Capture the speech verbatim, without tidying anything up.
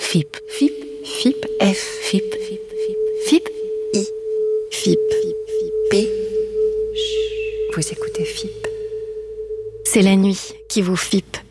F I P. F I P. F I P. F. F I P. F I P. F I P. I. F I P. P. Vous écoutez F I P. C'est la nuit qui vous F I P.